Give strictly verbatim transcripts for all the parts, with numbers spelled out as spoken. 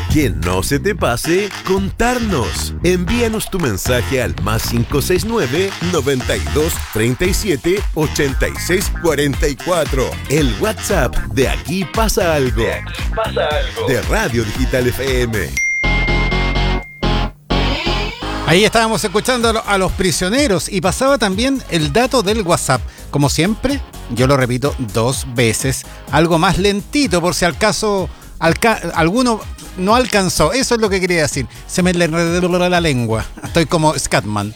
Que no se te pase contarnos. Envíanos tu mensaje al más cinco seis nueve, noventa y dos, treinta y siete, ochenta y seis, cuarenta y cuatro. El WhatsApp de Aquí pasa algo. De Aquí pasa algo. De Radio Digital F M. Ahí estábamos escuchando a los prisioneros y pasaba también el dato del WhatsApp. Como siempre, yo lo repito dos veces, algo más lentito por si al caso alca- alguno no alcanzó. Eso es lo que quería decir. Se me le enredó la lengua. Estoy como Scatman.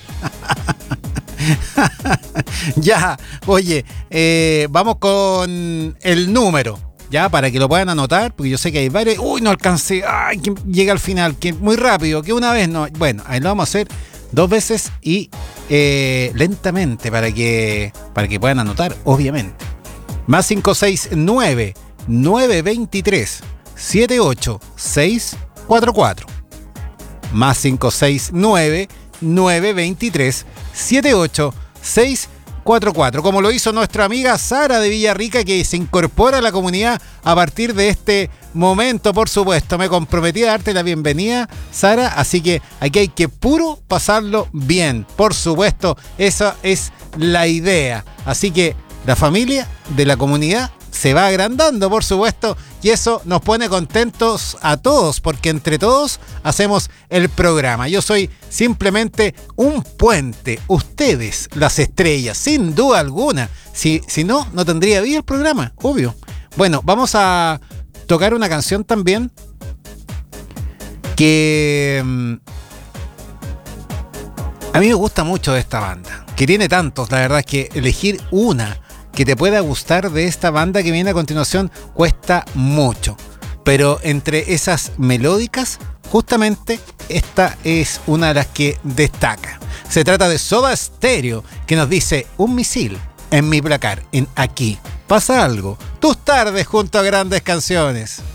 Ya, oye, eh, vamos con el número. Ya, para que lo puedan anotar, porque yo sé que hay varios. Uy, no alcancé. Ay, que llega al final, que muy rápido, que una vez no. Bueno, ahí lo vamos a hacer dos veces y eh, lentamente para que, para que puedan anotar, obviamente. Más cinco seis nueve, nueve dos tres, siete ocho seis cuatro cuatro. Más cinco seis nueve, nueve dos tres, siete ocho seis cuatro cuatro, como lo hizo nuestra amiga Sara de Villarrica, que se incorpora a la comunidad a partir de este momento, por supuesto. Me comprometí a darte la bienvenida, Sara, así que aquí hay que puro pasarlo bien, por supuesto, esa es la idea. Así que la familia de la comunidad se va agrandando, por supuesto, y eso nos pone contentos a todos, porque entre todos hacemos el programa. Yo soy simplemente un puente, ustedes las estrellas, sin duda alguna. Si, si no, no tendría vida el programa, obvio. Bueno, vamos a tocar una canción también que mm, a mí me gusta mucho de esta banda, que tiene tantos, la verdad es que elegir una que te pueda gustar de esta banda que viene a continuación cuesta mucho. Pero entre esas melódicas, justamente esta es una de las que destaca. Se trata de Soda Stereo, que nos dice: un misil en mi placar, en Aquí pasa algo. Tus tardes junto a grandes canciones.